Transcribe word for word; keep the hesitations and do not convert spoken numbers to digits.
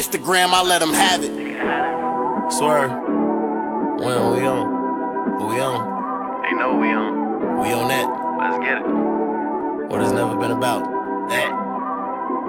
Instagram, I let them have it. Swear. When we on? Who we on? They know we on. We on that. Let's get it. What it's never been about. That.